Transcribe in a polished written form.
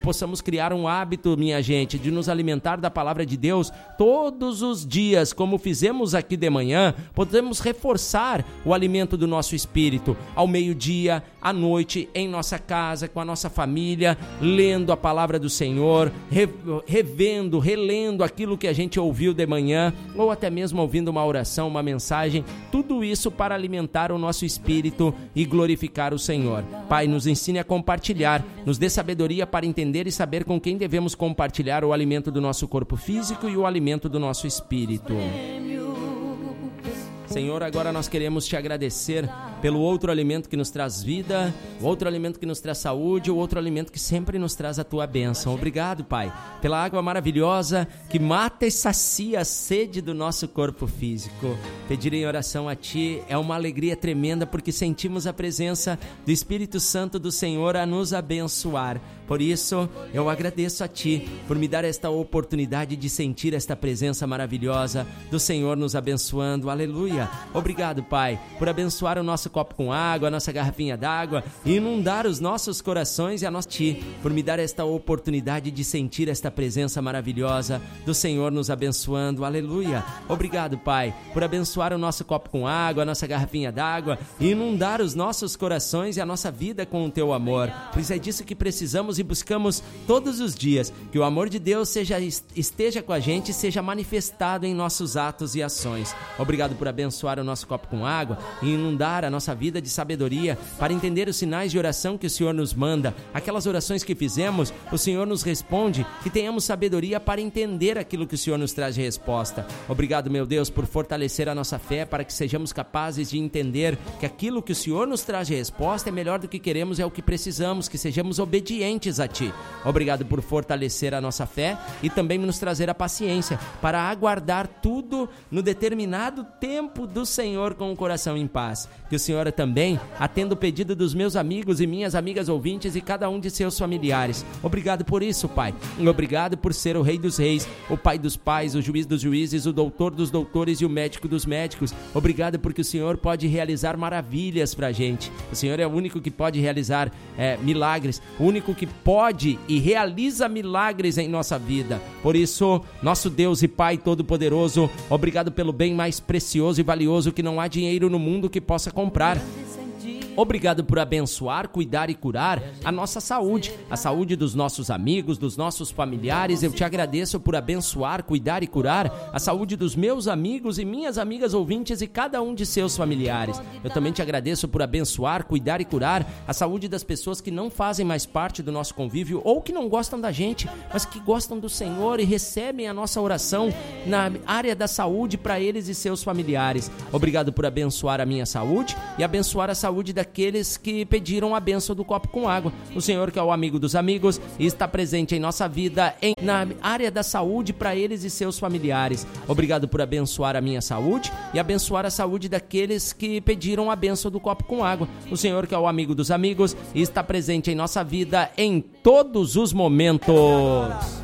possamos criar um hábito, minha gente, de nos alimentar da palavra de Deus todos os dias, como fizemos aqui de manhã. Podemos reforçar o alimento do nosso espírito ao meio-dia, à noite, em nossa casa, com a nossa família, lendo a palavra do Senhor, relendo aquilo que a gente ouviu de manhã, ou até mesmo ouvindo uma oração, uma mensagem, tudo isso para alimentar o nosso espírito e glorificar o Senhor. Pai, nos ensine a compartilhar, nos dê sabedoria para entender e saber com quem devemos compartilhar o alimento do nosso corpo físico e o alimento do nosso espírito. Senhor, agora nós queremos te agradecer pelo outro alimento que nos traz vida, o outro alimento que nos traz saúde, o outro alimento que sempre nos traz a tua bênção. Obrigado, Pai, pela água maravilhosa que mata e sacia a sede do nosso corpo físico. Pedir em oração a ti é uma alegria tremenda, porque sentimos a presença do Espírito Santo do Senhor a nos abençoar. Por isso, eu agradeço a ti por me dar esta oportunidade de sentir esta presença maravilhosa do Senhor nos abençoando. Aleluia! Obrigado, Pai, por abençoar o nosso copo com água, a nossa garrafinha d'água e inundar os nossos corações e a ti, por me dar esta oportunidade de sentir esta presença maravilhosa do Senhor nos abençoando. Aleluia! Obrigado, Pai, por abençoar o nosso copo com água, a nossa garrafinha d'água e inundar os nossos corações e a nossa vida com o teu amor. Pois é disso que precisamos e buscamos todos os dias, que o amor de Deus esteja com a gente e seja manifestado em nossos atos e ações. Obrigado por abençoar o nosso copo com água e inundar a nossa vida de sabedoria para entender os sinais de oração que o Senhor nos manda. Aquelas orações que fizemos, o Senhor nos responde, que tenhamos sabedoria para entender aquilo que o Senhor nos traz de resposta. Obrigado, meu Deus, por fortalecer a nossa fé para que sejamos capazes de entender que aquilo que o Senhor nos traz de resposta é melhor do que queremos, é o que precisamos, que sejamos obedientes a ti. Obrigado por fortalecer a nossa fé e também nos trazer a paciência para aguardar tudo no determinado tempo do Senhor com o coração em paz. Que o Senhor também atenda o pedido dos meus amigos e minhas amigas ouvintes e cada um de seus familiares. Obrigado por isso, Pai. Obrigado por ser o Rei dos Reis, o Pai dos Pais, o Juiz dos Juízes, o Doutor dos Doutores e o Médico dos Médicos. Obrigado porque o Senhor pode realizar maravilhas pra gente. O Senhor é o único que pode realizar milagres, o único que pode e realiza milagres em nossa vida. Por isso, nosso Deus e Pai Todo-Poderoso, obrigado pelo bem mais precioso e valioso que não há dinheiro no mundo que possa comprar. Obrigado por abençoar, cuidar e curar a nossa saúde, a saúde dos nossos amigos, dos nossos familiares. Eu te agradeço por abençoar, cuidar e curar a saúde dos meus amigos e minhas amigas ouvintes e cada um de seus familiares. Eu também te agradeço por abençoar, cuidar e curar a saúde das pessoas que não fazem mais parte do nosso convívio ou que não gostam da gente, mas que gostam do Senhor e recebem a nossa oração na área da saúde para eles e seus familiares. Obrigado por abençoar a minha saúde e abençoar a saúde daqueles que pediram a bênção do copo com água. O Senhor, que é o amigo dos amigos, está presente em nossa vida na área da saúde para eles e seus familiares. Obrigado por abençoar a minha saúde e abençoar a saúde daqueles que pediram a bênção do copo com água. O Senhor, que é o amigo dos amigos, está presente em nossa vida em todos os momentos.